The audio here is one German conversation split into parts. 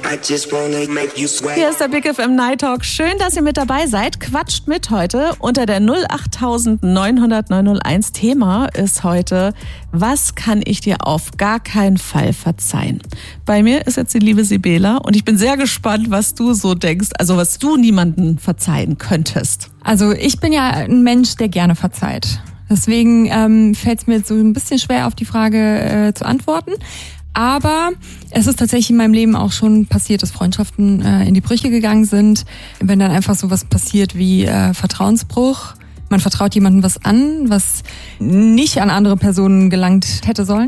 Hier ist der Big FM Night Talk. Schön, dass ihr mit dabei seid. Quatscht mit heute unter der 08900 Thema ist heute, was kann ich dir auf gar keinen Fall verzeihen? Bei mir ist jetzt die liebe Sibela und ich bin sehr gespannt, was du so denkst, also was du niemandem verzeihen könntest. Also ich bin ja ein Mensch, der gerne verzeiht. Deswegen fällt es mir jetzt so ein bisschen schwer, auf die Frage zu antworten. Aber es ist tatsächlich in meinem Leben auch schon passiert, dass Freundschaften in die Brüche gegangen sind. Wenn dann einfach sowas passiert wie Vertrauensbruch. Man vertraut jemandem was an, was nicht an andere Personen gelangt hätte sollen.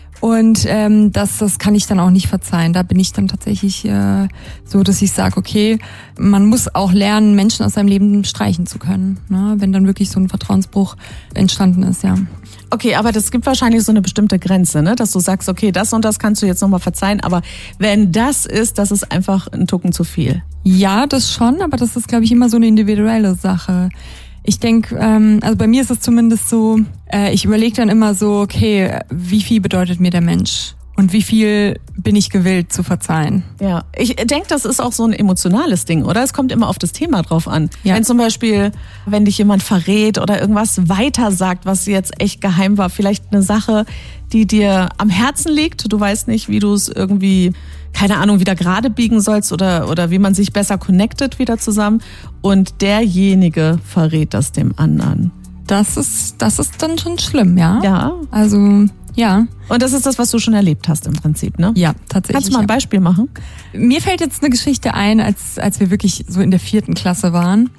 Und das kann ich dann auch nicht verzeihen. Da bin ich dann tatsächlich so, dass ich sage, okay, man muss auch lernen, Menschen aus seinem Leben streichen zu können, ne? Wenn dann wirklich so ein Vertrauensbruch entstanden ist, ja. Okay, aber das gibt wahrscheinlich so eine bestimmte Grenze, ne? Dass du sagst, okay, das und das kannst du jetzt nochmal verzeihen, aber wenn das ist einfach ein Tucken zu viel. Ja, das schon, aber das ist, glaube ich, immer so eine individuelle Sache. Ich denke, also bei mir ist es zumindest so, ich überlege dann immer so, okay, wie viel bedeutet mir der Mensch? Und wie viel bin ich gewillt zu verzeihen? Ja, ich denke, das ist auch so ein emotionales Ding, oder? Es kommt immer auf das Thema drauf an. Ja. Wenn zum Beispiel, wenn dich jemand verrät oder irgendwas weiter sagt, was jetzt echt geheim war, vielleicht eine Sache, die dir am Herzen liegt, du weißt nicht, wie du es irgendwie, keine Ahnung, wieder gerade biegen sollst oder wie man sich besser connectet wieder zusammen und derjenige verrät das dem anderen. Das ist dann schon schlimm, ja? Ja. Also, ja. Und das ist das, was du schon erlebt hast im Prinzip, ne? Ja, tatsächlich. Kannst du mal ein Beispiel machen? Mir fällt jetzt eine Geschichte ein, als wir wirklich so in der 4. Klasse waren.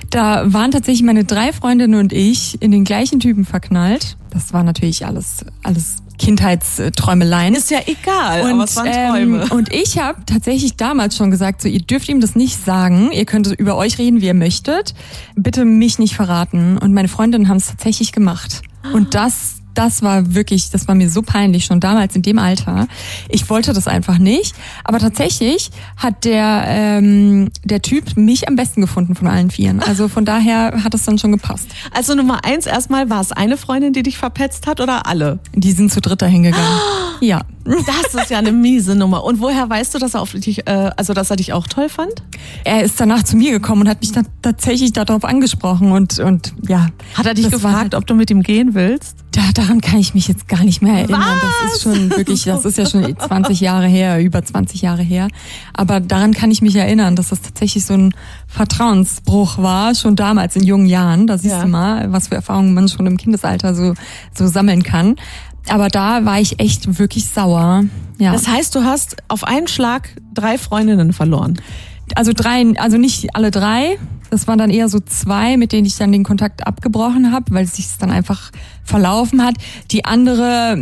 Da waren tatsächlich meine 3 Freundinnen und ich in den gleichen Typen verknallt. Das war natürlich alles Kindheitsträumeleien. Ist ja egal, aber es waren Träume. Und ich habe tatsächlich damals schon gesagt, so, ihr dürft ihm das nicht sagen, ihr könnt über euch reden, wie ihr möchtet, bitte mich nicht verraten. Und meine Freundinnen haben es tatsächlich gemacht. Und das war mir so peinlich, schon damals in dem Alter. Ich wollte das einfach nicht. Aber tatsächlich hat der Typ mich am besten gefunden von allen 4. Also von daher hat es dann schon gepasst. Also Nummer 1 erstmal, war es eine Freundin, die dich verpetzt hat oder alle? Die sind zu dritt dahin gegangen. Ja. Das ist ja eine miese Nummer. Und woher weißt du, dass er dass er dich auch toll fand? Er ist danach zu mir gekommen und hat mich dann tatsächlich darauf angesprochen und ja. Hat er dich gefragt, ob du mit ihm gehen willst? Daran kann ich mich jetzt gar nicht mehr erinnern. Was? Das ist ja schon 20 Jahre her, über 20 Jahre her. Aber daran kann ich mich erinnern, dass das tatsächlich so ein Vertrauensbruch war, schon damals in jungen Jahren. Da siehst du mal, was für Erfahrungen man schon im Kindesalter so sammeln kann. Aber da war ich echt wirklich sauer. Ja. Das heißt, du hast auf einen Schlag 3 Freundinnen verloren? Also nicht alle 3. Das waren dann eher so 2, mit denen ich dann den Kontakt abgebrochen habe, weil es sich dann einfach verlaufen hat. Die andere,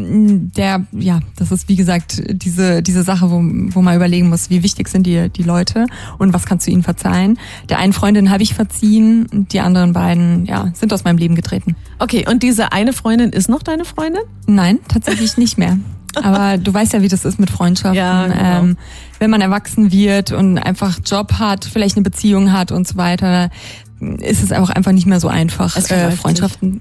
das ist wie gesagt diese Sache, wo man überlegen muss, wie wichtig sind die Leute und was kannst du ihnen verzeihen. Der einen Freundin habe ich verziehen und die anderen beiden, sind aus meinem Leben getreten. Okay, und diese eine Freundin ist noch deine Freundin? Nein, tatsächlich nicht mehr. Aber du weißt ja, wie das ist mit Freundschaften. Ja, genau. Wenn man erwachsen wird und einfach Job hat, vielleicht eine Beziehung hat und so weiter, ist es einfach nicht mehr so einfach, Freundschaften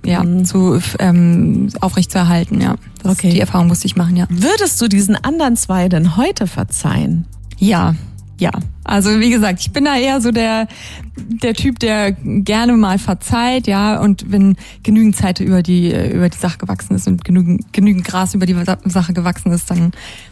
aufrechtzuerhalten. Ja, Die Erfahrung musste ich machen, ja. Würdest du diesen anderen 2 denn heute verzeihen? Ja. Also wie gesagt, ich bin da eher so der Typ, der gerne mal verzeiht, ja, und wenn genügend Zeit über die Sache gewachsen ist und genügend Gras über die Sache gewachsen ist, dann.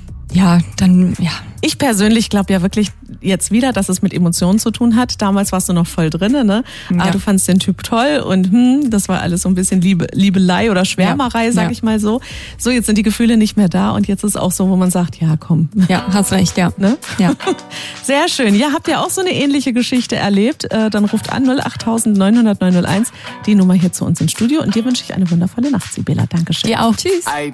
Ich persönlich glaube ja wirklich jetzt wieder, dass es mit Emotionen zu tun hat. Damals warst du noch voll drinne, ne? Aber du fandst den Typ toll und das war alles so ein bisschen Liebelei oder Schwärmerei, sag ich mal so. So, jetzt sind die Gefühle nicht mehr da und jetzt ist auch so, wo man sagt, ja, komm. Ja, hast recht, ja. Ne? Ja. Sehr schön. Ja, habt ihr auch so eine ähnliche Geschichte erlebt? Dann ruft an 08900 901 die Nummer hier zu uns ins Studio und dir wünsche ich eine wundervolle Nacht, Sibela. Dankeschön. Dir auch. Tschüss.